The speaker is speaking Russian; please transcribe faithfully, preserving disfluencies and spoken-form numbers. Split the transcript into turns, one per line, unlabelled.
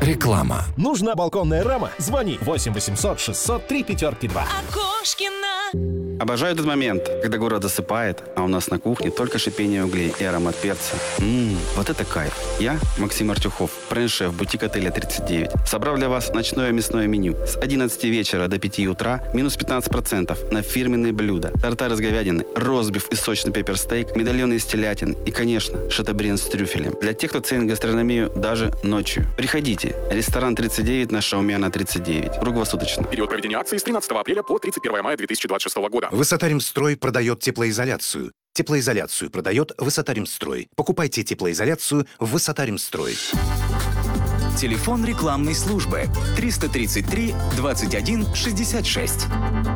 Реклама.
Нужна балконная рама? Звони восемь восемьсот шестьсот три пятерки два.
Окошкина.
Обожаю этот момент, когда город засыпает, а у нас на кухне только шипение углей и аромат перца. Ммм, вот это кайф. Я, Максим Артюхов, бренд-шеф бутик-отеля тридцать девять. Собрал для вас ночное мясное меню. С одиннадцати вечера до пяти утра минус пятнадцать процентов на фирменные блюда. Тартар из говядины, ростбиф и сочный пепперстейк, медальоны из телятин и, конечно, шатабрин с трюфелем. Для тех, кто ценит гастрономию даже ночью. Приходите. Ресторан тридцать девять на Шаумяна тридцать девять. Круглосуточно.
Период проведения акции с тринадцатого апреля по тридцать первое мая две тысячи двадцать шестого года.
Высотаримстрой продает теплоизоляцию. Теплоизоляцию продает Высотаримстрой. Покупайте теплоизоляцию в Высотаримстрой.
Телефон рекламной службы триста тридцать три двадцать один шестьдесят шесть.